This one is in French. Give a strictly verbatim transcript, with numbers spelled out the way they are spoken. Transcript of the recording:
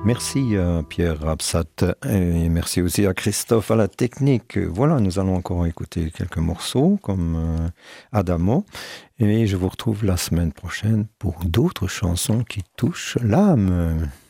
Merci à Pierre Rabsat et merci aussi à Christophe à la technique. Voilà, nous allons encore écouter quelques morceaux comme euh, Adamo et je vous retrouve la semaine prochaine pour d'autres chansons qui touchent l'âme.